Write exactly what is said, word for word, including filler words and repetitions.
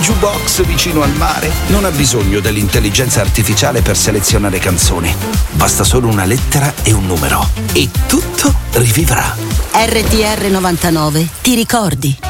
jukebox vicino al mare non ha bisogno dell'intelligenza artificiale per selezionare canzoni. Basta solo una lettera e un numero e tutto rivivrà. R T R novantanove, ti ricordi?